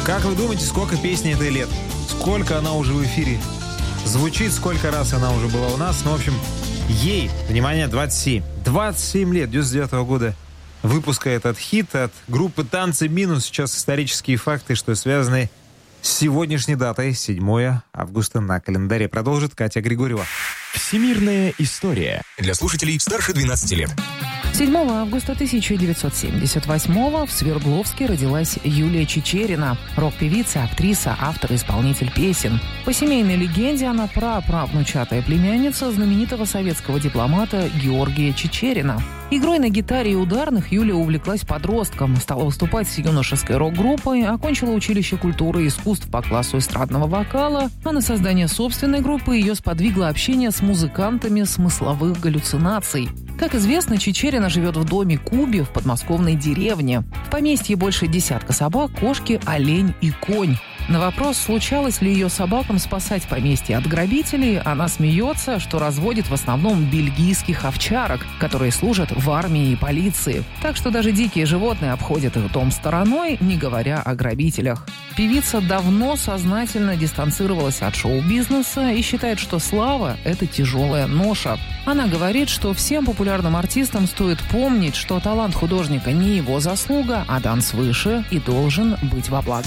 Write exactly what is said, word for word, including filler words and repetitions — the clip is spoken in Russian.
Как вы думаете, сколько песни этой лет? Сколько она уже в эфире звучит, сколько раз она уже была у нас? Ну, в общем, ей, внимание, двадцать семь. двадцать семь лет, девяносто девятого года выпуска этот хит от группы «Танцы минус». Сейчас исторические факты, что связаны с сегодняшней датой, седьмого августа на календаре. Продолжит Катя Григорьева. Всемирная история для слушателей старше двенадцати лет. седьмого августа тысяча девятьсот семьдесят восьмого в Свердловске родилась Юлия Чичерина. Рок-певица, актриса, автор и исполнитель песен. По семейной легенде она праправнучатая племянница знаменитого советского дипломата Георгия Чичерина. Игрой на гитаре и ударных Юлия увлеклась подростком, стала выступать с юношеской рок-группой, окончила училище культуры и искусств по классу эстрадного вокала, а на создание собственной группы ее сподвигло общение с музыкантами смысловых галлюцинаций. Как известно, Чичерина живет в доме Кубе в подмосковной деревне. В поместье больше десятка собак, кошки, олень и конь. На вопрос, случалось ли ее собакам спасать поместье от грабителей, она смеется, что разводит в основном бельгийских овчарок, которые служат в армии и полиции. Так что даже дикие животные обходят их дом стороной, не говоря о грабителях. Певица давно сознательно дистанцировалась от шоу-бизнеса и считает, что слава – это тяжелая ноша. Она говорит, что всем популярным артистам стоит помнить, что талант художника не его заслуга, а дан свыше и должен быть во благо.